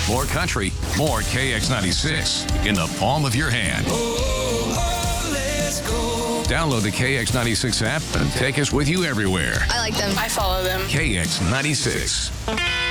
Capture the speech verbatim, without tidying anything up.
more country, more K X ninety-six in the palm of your hand. Download the K X ninety-six app and take us with you everywhere. I like them. I follow them. K X ninety-six.